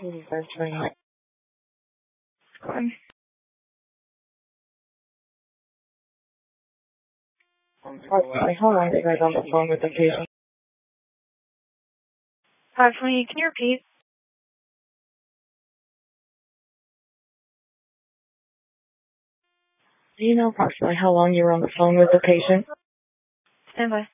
Approximately how long were you guys on the phone with the patient? 520, can you repeat? Do you know approximately how long you were on the phone with the patient? Stand by.